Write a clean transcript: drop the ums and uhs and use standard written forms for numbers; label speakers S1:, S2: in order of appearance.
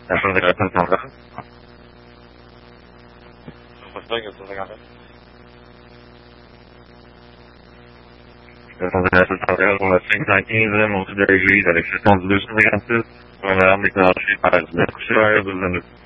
S1: Eso es de cabeza en trabajo. Pues estoy, que esto se cambia. Eso de cabeza en trabajo, on a 519, mon fils de régie, avec 72 pour la méthodologie par le coucheur,